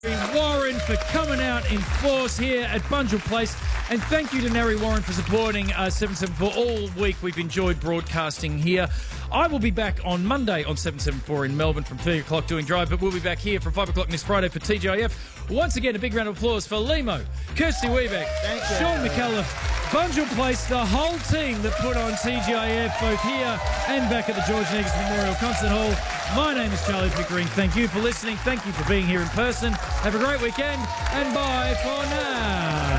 Warren for coming out in force here at Bunjil Place. And thank you to Neri Warren for supporting 774 all week. We've enjoyed broadcasting here. I will be back on Monday on 774 in Melbourne from 3 o'clock doing Drive, but we'll be back here from 5 o'clock this Friday for TGIF. Once again, a big round of applause for Limo, Kirsty Weebeck, Sean McAuliffe, Bunjil Place, the whole team that put on TGIF both here and back at the George Negus Memorial Concert Hall. My name is Charlie Pickering. Thank you for listening. Thank you for being here in person. Have a great weekend and bye for now.